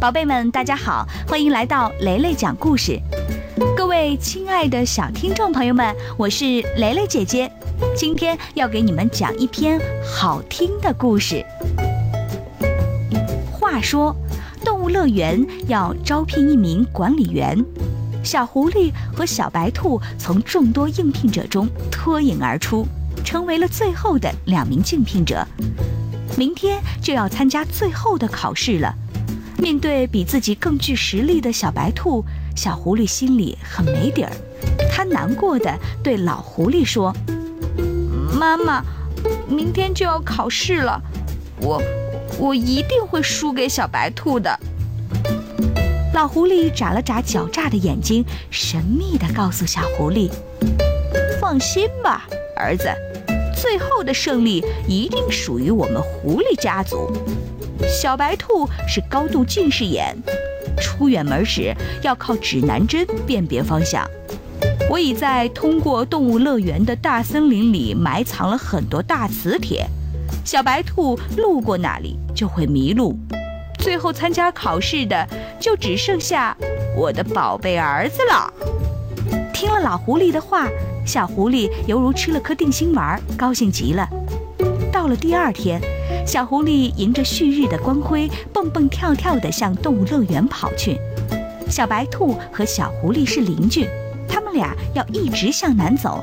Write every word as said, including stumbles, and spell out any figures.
宝贝们，大家好，欢迎来到雷雷讲故事。各位亲爱的小听众朋友们，我是雷雷姐姐，今天要给你们讲一篇好听的故事。话说，动物乐园要招聘一名管理员，小狐狸和小白兔从众多应聘者中脱颖而出，成为了最后的两名竞聘者。明天就要参加最后的考试了。面对比自己更具实力的小白兔，小狐狸心里很没底儿。他难过地对老狐狸说：妈妈，明天就要考试了，我我一定会输给小白兔的。老狐狸眨了眨狡诈的眼睛，神秘地告诉小狐狸：放心吧，儿子，最后的胜利一定属于我们狐狸家族。小白兔是高度近视眼，出远门时要靠指南针辨别方向。我已在通过动物乐园的大森林里埋藏了很多大磁铁，小白兔路过那里就会迷路。最后参加考试的就只剩下我的宝贝儿子了。听了老狐狸的话，小狐狸犹如吃了颗定心丸，高兴极了。到了第二天，小狐狸迎着旭日的光辉，蹦蹦跳跳地向动物乐园跑去。小白兔和小狐狸是邻居，他们俩要一直向南走，